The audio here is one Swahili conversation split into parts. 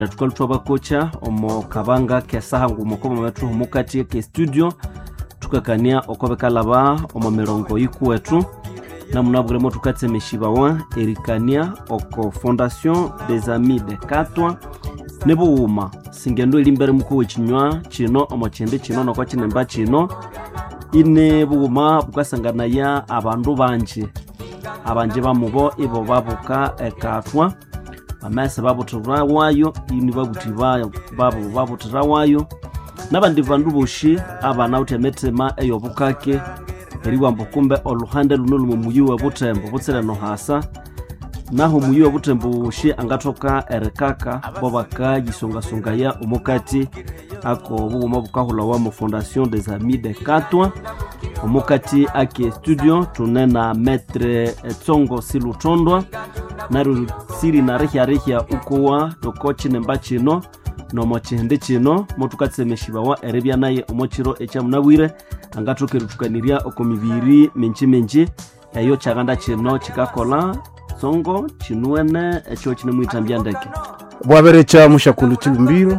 Tukali tuwa kocha omo kabanga kesaha ngumokoma wetu mukati ke studio tukakania okobe kalaba omo mirongo yiku wetu na munabulemo tukatse meshibawa erikania oko Fondation des Amis de Katwa nebuuma singendo ilimbere muko wechinywa chino omo chende chino no kwa chinemba chino ine buuma bukasangana ya abandu banje bamubo ibo babuka ekatwa amase babutura wayo ini babutura wayo nabandi vandu boshi abana utemetema eyobukake eriwambo kumbe oluhande luno lumuyi wa butembo butsere no hasa naho muyi wa butembo boshi angatoka erekaka bobaka gisonga ya umukati ako buma bukahula wa mo Fondation des Amis de Katwa umukati ake studio tunena Maître Tsongo Silutondwa naru siri na rehya ukuwa tokochi nemba chino no mochende chino motukatse meshibawa erebya naye omochiro echamunabwire angatokerutukaniria okomibiri menchi eyo chaganda chino chikakola Tsongo chinuene echo chine muitambya ndeke bwabere cha mushakulu chilumbiro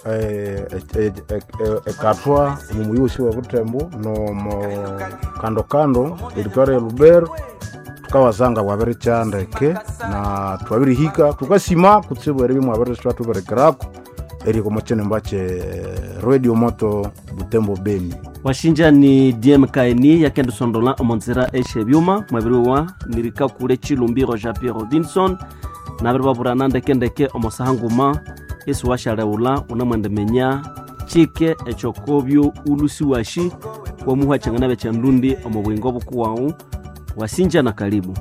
Katwa mumuyusi wa butembo no mo kando Victoria Lubero tukawazanga bwabere cha ndeke na twabiri hika tukasima kutsibu erebi mwabere twatu berekerako eri komochene mbache Radio Moto Butembo Beni washinja ni DMKN yakendo sondola omonzera eshebyuma mwabiri wa nirika kule chilumbiro Jean-Pierre Robinson na berba burana ndeke omosahanguma esi washareula unamwendemenya chike echokobyo ulusi washi wa muha changana becha ndundi omobwingo bukuwau wasinja na karibu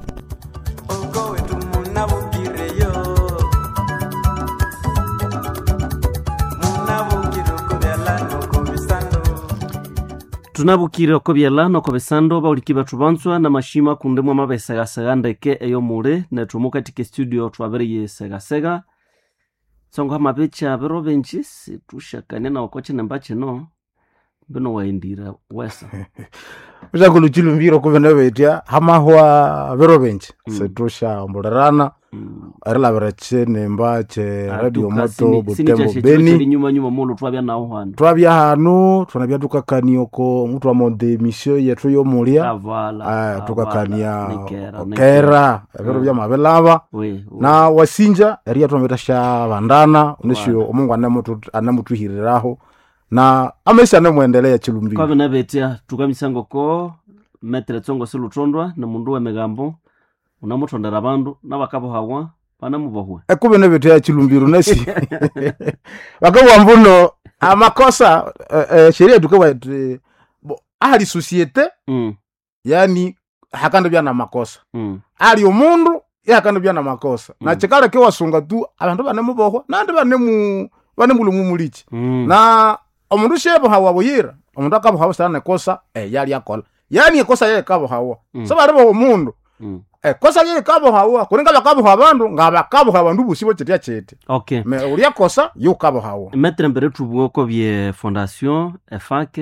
tunabukire okobyala nokobesando baulikiba tubanzwa na mashima kundemwa mabesega ndeke eyo mure netumuka tike studio twabere sega songo mabecha bero benchi tushakane na okoche nembache no bino waindira wesa ushakulu chilumbiro kubena betia hamahwa bero benchi setusha mbolerana arela bereche nembache Radio Moto Butembo Beni nyuma molo twabya naho hano twabya hano tunabya tukakania ko mtu wa monde mission yetu yo mulia tukakania okera bero bya mabelava na wasinja eria tumetasha bandana unesho omungu anamutuhiriraho na amesha nemwendelea chilumbiro kwa bena betia tukamisango ko Maître Tsongo Silutondwa na mundu wa megambo unamutondera abandu nabakabo hawa banamubohwe ekubene betia chilumbiro nasi bakabo mbuno amakosa sheria tukawa ahali societe yani hakando bya na makosa ali omundu yakando bya na makosa na chikale ke wasunga tu abantu banemubohwa nandi banemulumu mulichi na omundu shebo hawa boyira omundu akabo hawa sana kosa yali akola yani ekosa ye kabo hawa sabaribo omundu kosa ye kabo hawa kuninga bakabo habandu ngabakabo habandu busibo chetia chete okay me ulia kosa yo kabo hawa Maître mbere tubuko bye Fondation FAC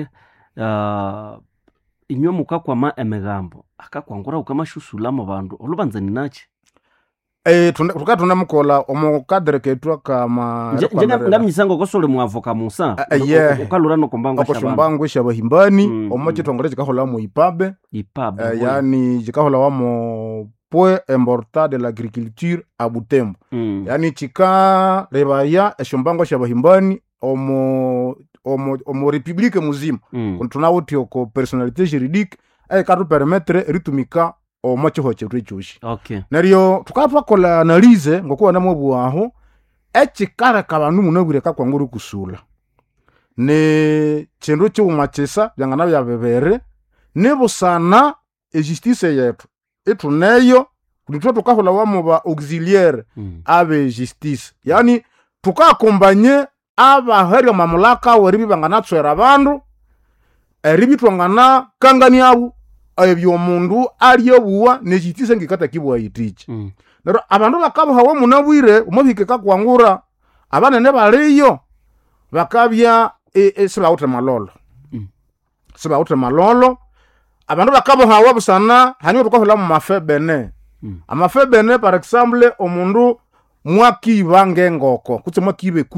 inyo mukakwama emegambo akakwangura ukamashusula mu bandu olubanzani nachi tukatuna mukola omukadre ketwa kama ngamyisango kosole muavoka Musa ukalura no kombango shabana kombango shabahimbani omoche tongole chikahola mu ipabe yani chikahola wa mo point important de l'agriculture à Butembo yani chika rebaya eshombango shabahimbani omo republique muzima tunawuti oko personnalité juridique katu permettre ritumika omoche hoche twichushi okay nario tukatwa kola analize ngokuwa na mwobu aho echikara kabantu munabwire kakwanguru kusula ne chendo cyo machesa byangana bya bebere nebo sana justice yetu etuneyo kulitwa tukahola wa moba auxiliaire ave justice yani tukakombanye aba heri mamlaka weribi bangana tswera bandu eribi twangana kangani abu ebyo mundu aliyo buwa nejitise ngikata kibwa itichi nero abandu bakabo hawo munabwire umubike kakwangura abanene baliyo bakabya sibaute malolo abandu bakabo hawo busana hanyo tukahola mu mafebene amafebene par exemple omundu mwakiba ngengoko kutse mwakibe